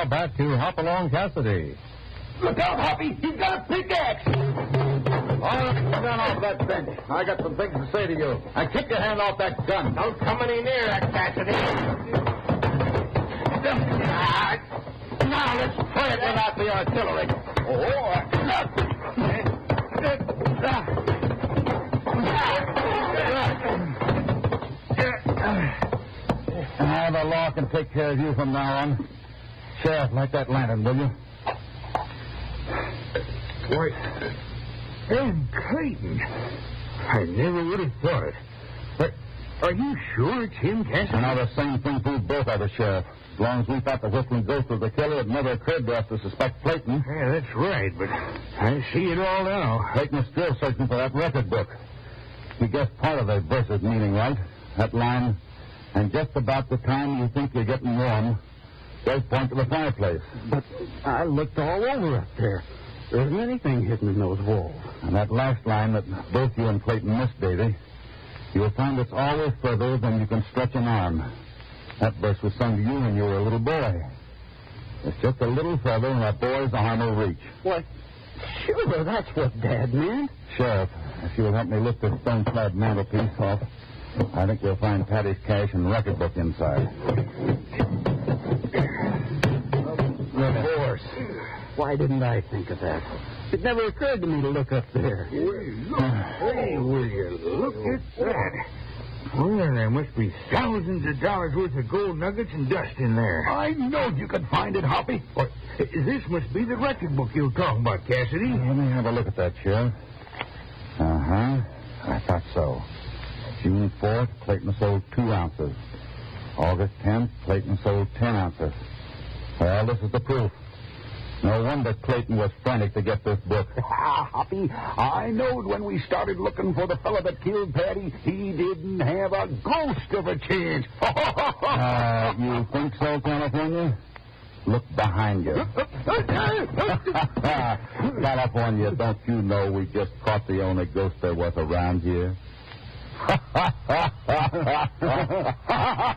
back to Hopalong Cassidy. Look out, Hoppy! He's got a pickaxe! All right, come down off that bench. I got some things to say to you. And keep your hand off that gun. Don't come any nearer, Cassidy. Now let's play it without the artillery. The law can take care of you from now on. Sheriff, light that lantern, will you? Wait. Ed Clayton. I never would have thought it. But are you sure it's him, Cassidy? Now, the same thing fooled both of us, Sheriff. As long as we thought the whistling ghost was the killer, it never occurred to us to suspect Clayton. Yeah, that's right, but I see it all now. Clayton is still searching for that record book. He guessed part of the verse's meaning right. That line, and just about the time you think you're getting warm, does point to the fireplace. But I looked all over up there. There isn't anything hidden in those walls. And that last line that both you and Clayton missed, Davy, you'll find it's always further than you can stretch an arm. That verse was sung to you when you were a little boy. It's just a little further and a boy's arm will reach. What? Sure, that's what Dad meant. Sheriff, if you'll help me lift this stone-clad mantelpiece off, I think you'll find Patty's cash and record book inside. The horse. Why didn't I think of that? It never occurred to me to look up there. Hey, will you look at that? Well, there must be thousands of dollars worth of gold nuggets and dust in there. I knowed you could find it, Hoppy. What? This must be the record book you're talking about, Cassidy. Let me have a look at that, Sheriff. Uh-huh. I thought so. June 4th, Clayton sold 2 ounces. August 10th, Clayton sold 10 ounces. Well, this is the proof. No wonder Clayton was frantic to get this book. Hoppy, I knowed when we started looking for the fellow that killed Patty, he didn't have a ghost of a chance. You think so, California? Look behind you. California, don't you know we just caught the only ghost there was around here?